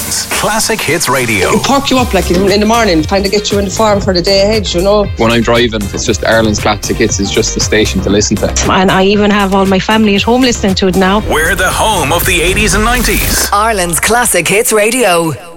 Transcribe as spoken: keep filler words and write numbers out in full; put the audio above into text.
Ireland's Classic Hits Radio. It perk you up like in, in the morning, kind of get you in the form for the day ahead, you know. When I'm driving, it's just Ireland's Classic Hits is just the station to listen to. And I even have all my family at home listening to it now. We're the home of the eighties and nineties. Ireland's Classic Hits Radio.